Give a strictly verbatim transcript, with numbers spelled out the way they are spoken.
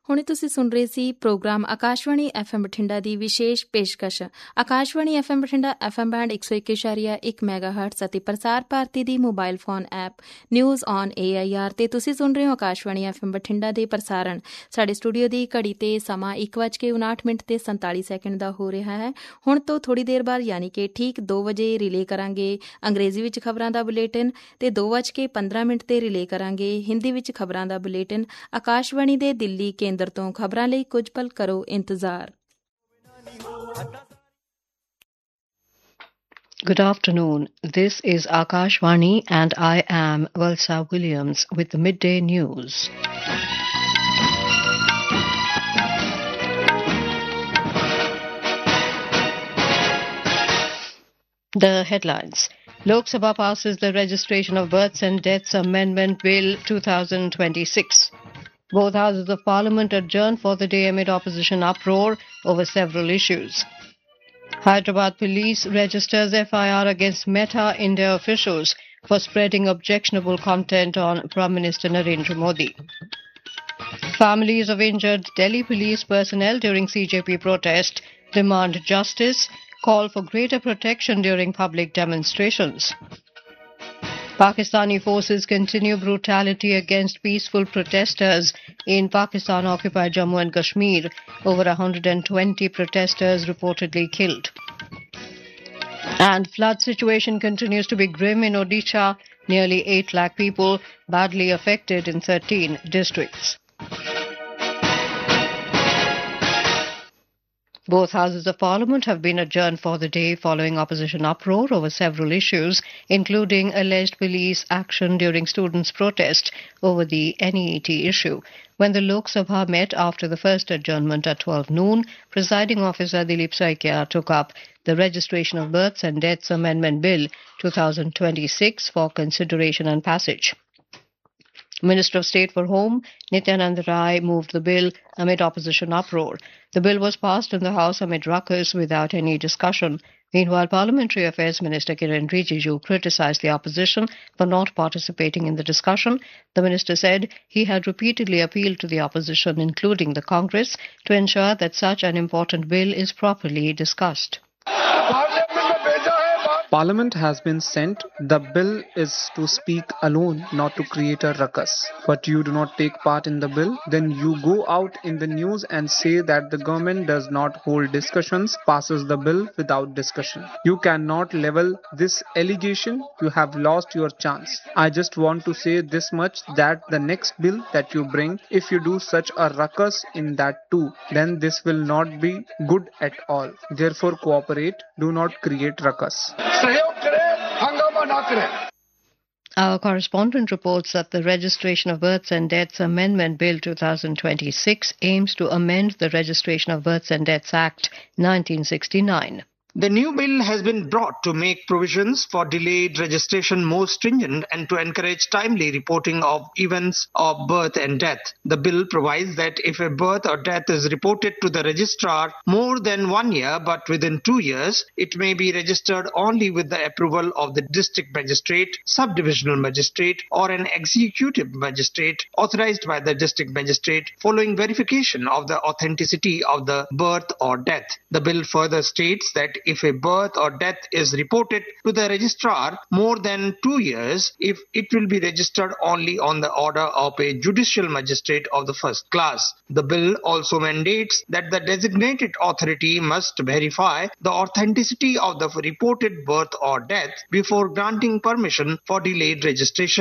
ਹੁਣੇ ਤੁਸੀਂ ਸੁਣ ਰਹੇ ਸੀ programme Akashvani F M Bathinda ਦੀ ਵਿਸ਼ੇਸ਼ ਪੇਸ਼ਕਸ਼। Akashvani F M Bathinda F M band ਇੱਕ ਸੌ ਇੱਕ ਇਸ਼ਾਰੀਆ ਇੱਕ ਮੈਗਾਹਰਟਜ਼ ਅਤੇ ਪ੍ਰਸਾਰ ਭਾਰਤੀ ਦੀ mobile phone app news on A I R ਤੇ ਤੁਸੀਂ ਸੁਣ ਰਹੇ ਹੋ ਆਕਾਸ਼ਵਾਣੀ ਐਫ ਐਮ ਬਠਿੰਡਾ ਦੇ ਪ੍ਰਸਾਰਣ। ਸਾਡੇ ਸਟੂਡੀਓ ਦੀ ਘੜੀ ਤੇ ਸਮਾਂ ਇੱਕ ਵੱਜ ਕੇ ਉਨਾਹਠ ਮਿੰਟ ਤੇ ਸੰਤਾਲੀ ਸੈਕਿੰਡ ਦਾ ਹੋ ਰਿਹਾ ਹੈ। ਹੁਣ ਤੋਂ ਥੋੜ੍ਹੀ ਦੇਰ ਬਾਅਦ ਯਾਨੀ ਕਿ ਠੀਕ ਦੋ ਵਜੇ ਰਿਲੇ ਕਰਾਂਗੇ ਅੰਗਰੇਜ਼ੀ ਵਿੱਚ ਖਬਰਾਂ ਦਾ ਬੁਲੇਟਿਨ ਤੇ ਦੋ ਵੱਜ ਕੇ ਪੰਦਰਾਂ ਮਿੰਟ ਤੇ ਰਿਲੇ ਕਰਾਂਗੇ ਹਿੰਦੀ ਵਿੱਚ ਖਬਰਾਂ ਦਾ ਬੁਲੇਟਿਨ। ਆਕਾਸ਼ਵਾਣੀ ਦੇ ਦਿੱਲੀ ਕੇਂਦਰ ਤੋਂ ਖਬਰਾਂ ਲਈ ਕੁਝ ਪਲ ਕਰੋ ਇੰਤਜ਼ਾਰ। Good afternoon. This is Akashvani and I am Valsa Williams with the midday news. The headlines. Lok Sabha passes the Registration of Births and Deaths Amendment Bill twenty twenty-six. Both houses of Parliament adjourned for the day amid opposition uproar over several issues. Hyderabad police registers F I R against Meta India officials for spreading objectionable content on Prime Minister Narendra Modi. Families of injured Delhi police personnel during C J P protest demand justice, call for greater protection during public demonstrations. Pakistani forces continue brutality against peaceful protesters in Pakistan-occupied Jammu and Kashmir. Over one hundred twenty protesters reportedly killed. And flood situation continues to be grim in Odisha. Nearly eight lakh people badly affected in thirteen districts. Both houses of Parliament have been adjourned for the day following opposition uproar over several issues, including alleged police action during students' protest over the N E E T issue. When the Lok Sabha met after the first adjournment at twelve noon, presiding officer Dilip Saikia took up the Registration of Births and Deaths Amendment Bill twenty twenty-six for consideration and passage. Minister of State for Home, Nityanand Rai, moved the bill amid opposition uproar. The bill was passed in the House amid ruckus without any discussion. Meanwhile, Parliamentary Affairs Minister Kiren Rijiju criticized the opposition for not participating in the discussion. The minister said he had repeatedly appealed to the opposition, including the Congress, to ensure that such an important bill is properly discussed. Parliament has been sent. The bill is to speak alone, not to create a ruckus. But you do not take part in the bill, then you go out in the news and say that the government does not hold discussions, passes the bill without discussion. You cannot level this allegation. You have lost your chance. I just want to say this much, that the next bill that you bring, if you do such a ruckus in that too, then this will not be good at all. Therefore, cooperate. Do not create ruckus. Our correspondent reports that the Registration of Births and Deaths Amendment Bill twenty twenty-six aims to amend the Registration of Births and Deaths Act nineteen sixty-nine. The new bill has been brought to make provisions for delayed registration more stringent and to encourage timely reporting of events of birth and death. The bill provides that if a birth or death is reported to the registrar more than one year but within two years, it may be registered only with the approval of the district magistrate, subdivisional magistrate or an executive magistrate authorized by the district magistrate following verification of the authenticity of the birth or death. The bill further states that if a birth or death is reported to the registrar more than two years, if it will be registered only on the order of a judicial magistrate of the first class. The bill also mandates that the designated authority must verify the authenticity of the reported birth or death before granting permission for delayed registration.